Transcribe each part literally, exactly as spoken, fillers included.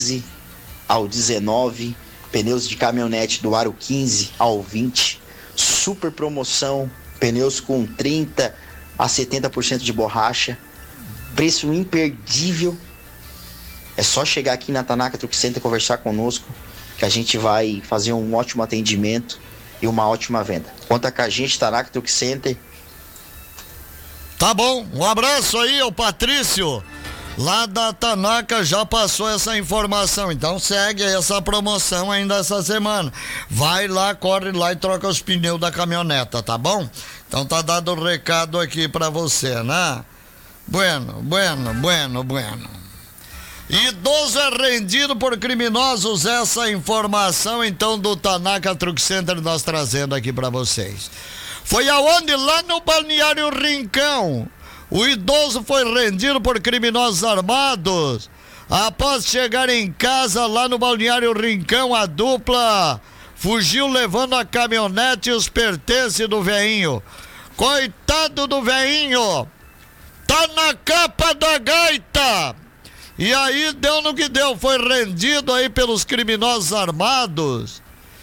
ao dezenove, pneus de caminhonete do aro quinze ao vinte, super promoção, pneus com trinta a setenta por cento de borracha, preço imperdível. É só chegar aqui na Tanaka Truck Center e conversar conosco, que a gente vai fazer um ótimo atendimento e uma ótima venda. Conta com a gente, Tanaka Truck Center. Tá bom, um abraço aí, o Patrício, lá da Tanaka, já passou essa informação, então segue essa promoção ainda essa semana. Vai lá, corre lá e troca os pneus da caminhoneta, tá bom? Então tá dado o recado aqui pra você, né? Bueno, bueno, bueno, bueno. Idoso é rendido por criminosos, essa informação então do Tanaka Truck Center nós trazendo aqui pra vocês. Foi aonde? Lá no Balneário Rincão. O idoso foi rendido por criminosos armados. Após chegar em casa lá no Balneário Rincão, a dupla fugiu levando a caminhonete e os pertences do veinho. Coitado do veinho, tá na capa da gaita. E aí deu no que deu, foi rendido aí pelos criminosos armados.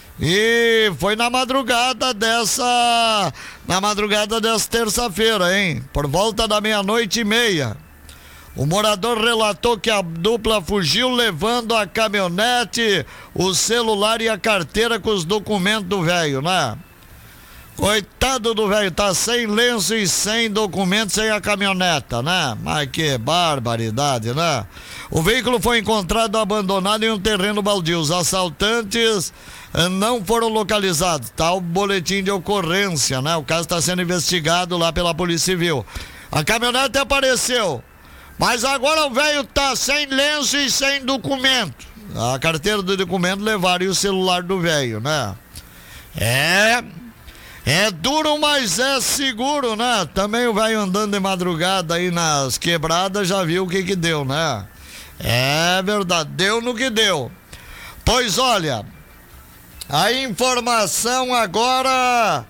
E foi na madrugada dessa, na madrugada dessa terça-feira, hein? Por volta da meia-noite e meia. O morador relatou que a dupla fugiu levando a caminhonete, o celular e a carteira com os documentos do velho, né? Coitado do velho, tá sem lenço e sem documento, sem a caminhoneta, né? Mas que barbaridade, né? O veículo foi encontrado abandonado em um terreno baldio. Os assaltantes não foram localizados. Tá o boletim de ocorrência, né? O caso está sendo investigado lá pela Polícia Civil. A caminhonete apareceu, mas agora o velho tá sem lenço e sem documento. A carteira do documento levaram e o celular do velho, né? É... É duro, mas é seguro, né? Também o velho andando de madrugada aí nas quebradas já viu o que que deu, né? É verdade, deu no que deu. Pois olha, a informação agora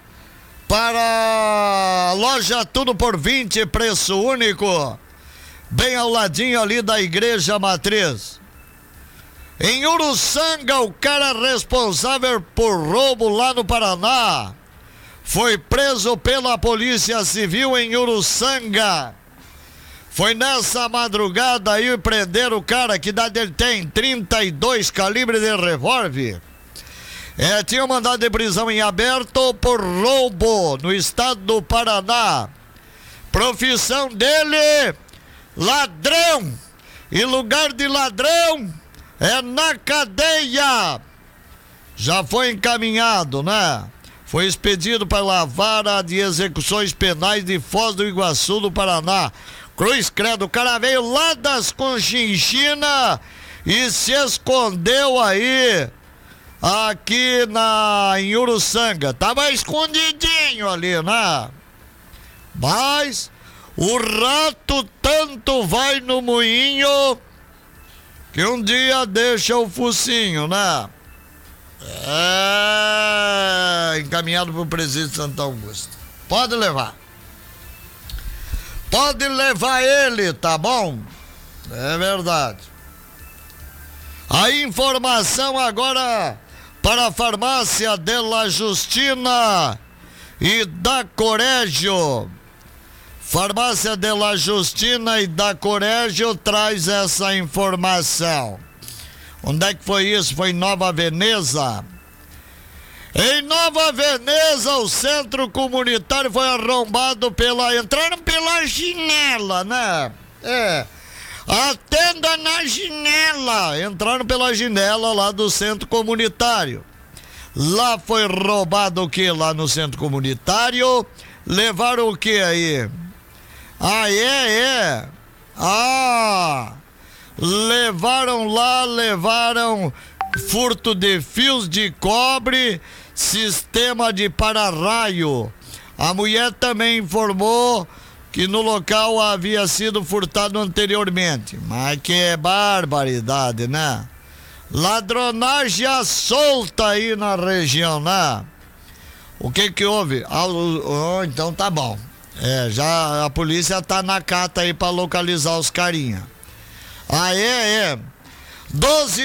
para a loja Tudo por vinte, preço único, bem ao ladinho ali da Igreja Matriz. Em Uruçanga, o cara responsável por roubo lá no Paraná foi preso pela Polícia Civil em Uruçanga. Foi nessa madrugada aí prender o cara, que idade ele tem? trinta e dois calibre de revólver. É, tinha um mandado de prisão em aberto por roubo no estado do Paraná. Profissão dele, ladrão. E lugar de ladrão é na cadeia. Já foi encaminhado, né? Foi expedido para a Vara de Execuções Penais de Foz do Iguaçu, do Paraná. Cruz credo, o cara veio lá das Conchinchina e se escondeu aí, aqui na, em Uruçanga. Tava escondidinho ali, né? Mas o rato tanto vai no moinho que um dia deixa o focinho, né? É, encaminhado pro presídio de Santo Augusto. Pode levar. Pode levar ele, tá bom? É verdade. A informação agora para a farmácia de La Justina e da Corégio. Farmácia de La Justina e da Corégio traz essa informação. Onde é que foi isso? Foi em Nova Veneza. Em Nova Veneza, o centro comunitário foi arrombado pela... Entraram pela janela, né? É. Atenda na janela. Entraram pela janela lá do centro comunitário. Lá foi roubado o que lá no centro comunitário? Levaram o que aí? Ah, é, é. Ah... Levaram lá, levaram furto de fios de cobre, sistema de para-raio. A mulher também informou que no local havia sido furtado anteriormente. Mas que é barbaridade, né? Ladronagem à solta aí na região, né? O que que houve? Ah, oh, então tá bom. É, já a polícia tá na cata aí pra localizar os carinha. Ah, é, é. doze